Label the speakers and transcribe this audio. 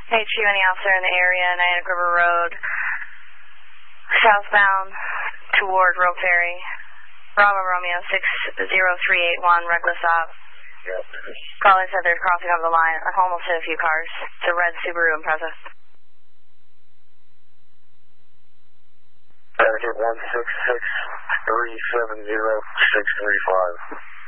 Speaker 1: HQ, any officer in the area, Niantic River Road, southbound toward Rope Ferry. Bravo Romeo 60381, reckless stop.
Speaker 2: Yep.
Speaker 1: Caller said they're crossing over the line. I've almost hit a few cars. It's a red Subaru Impreza.
Speaker 2: Connecticut 166-370-635.